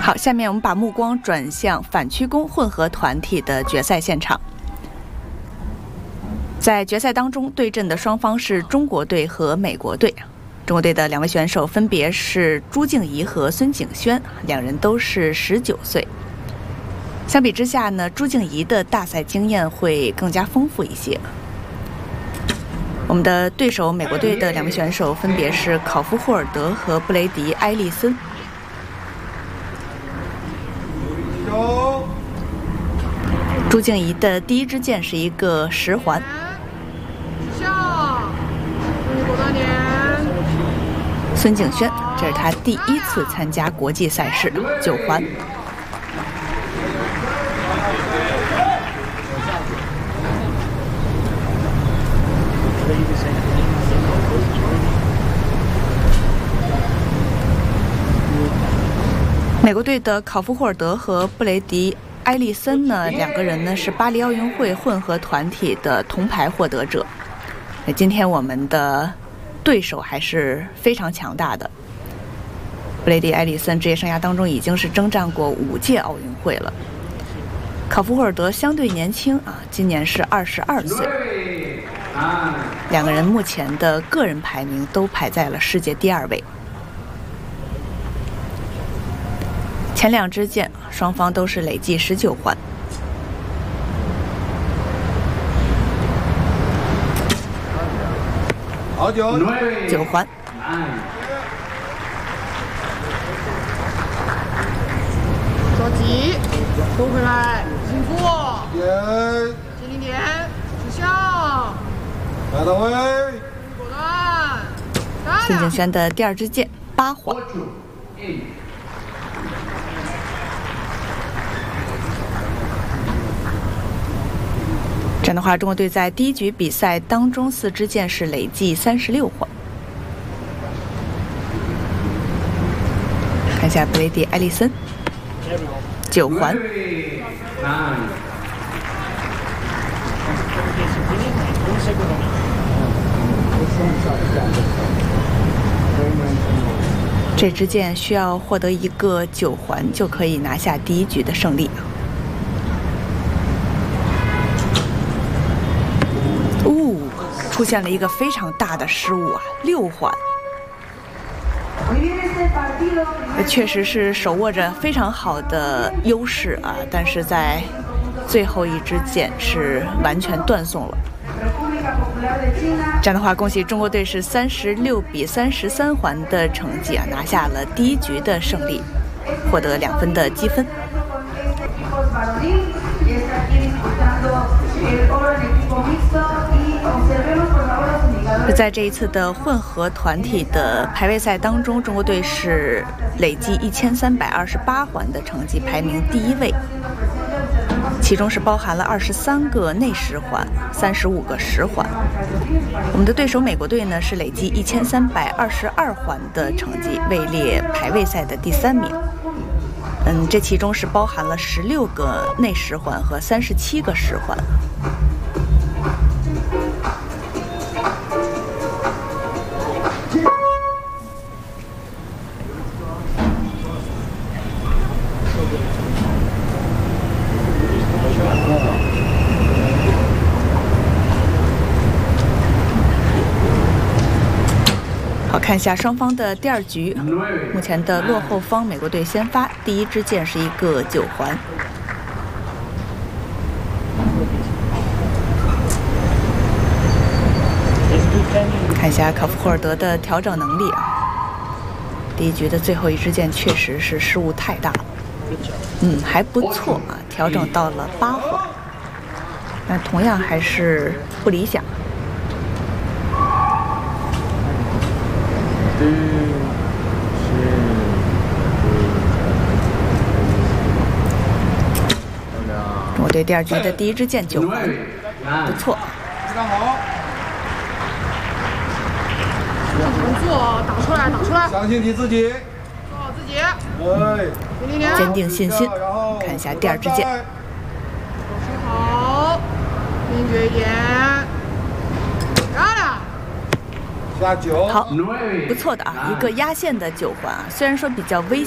好，下面我们把目光转向反曲弓混合团体的决赛现场。在决赛当中，对阵的双方是中国队和美国队。中国队的两位选手分别是朱静怡和孙景轩，两人都是19岁。相比之下呢，朱静怡的大赛经验会更加丰富一些。我们的对手美国队的两位选手分别是考夫霍尔德和布雷迪埃利森。朱静怡的第一支箭是一个10环。孙景轩，这是他第一次参加国际赛事，9环。美国队的考夫霍尔德和布雷迪埃利森呢，两个人呢是巴黎奥运会混合团体的铜牌获得者。今天我们的对手还是非常强大的。布雷迪埃利森职业生涯当中已经是征战过5届奥运会了。考夫霍尔德相对年轻啊，今年是22岁。两个人目前的个人排名都排在了世界第2位。前2支箭，双方都是累计19环。9环。 着急，收回来，辛苦。接零点，指向。 来到位。 果断。 孙景轩的第2支箭8环。这样的话，中国队在第1局比赛当中4支箭是累计36环。看一下布雷迪埃利森，9环。这支箭需要获得一个9环，就可以拿下第1局的胜利。出现了一个非常大的失误啊，6环。确实是手握着非常好的优势啊，但是在最后一支箭是完全断送了。这样的话，恭喜中国队是36比33环的成绩啊，拿下了第1局的胜利，获得2分的积分。在这一次的混合团体的排位赛当中，中国队是累计1328环的成绩，排名第1位，其中是包含了23个内10环，35个10环。我们的对手美国队呢是累计1322环的成绩，位列排位赛的第3名。这其中是包含了16个内10环和37个10环。好，看一下双方的第2局，目前的落后方美国队先发，第1支箭是一个9环。看一下考夫霍尔德的调整能力啊，第1局的最后1支箭确实是失误太大了。还不错啊，调整到了8环，但同样还是不理想。中国队第2局的第1支箭9环，不错。 非常好。 不错，打出来，打出来。 相信你自己。 做好自己。 对。 坚定信心。看一下第2支箭。 手好，坚决一点。漂亮。 下9。 好，不错的啊，一个压线的9环啊，虽然说比较危险。